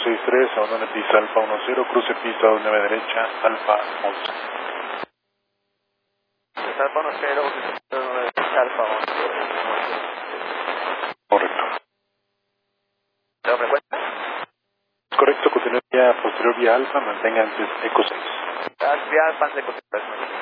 063, abandone pista alfa 10, cruce pista 29 derecha, alfa 11. Alfa 10, alfa 11. Correcto. ¿Lo frecuencia? Correcto, continúe vía posterior vía alfa, mantenga antes eco 6. Vía alfa antes de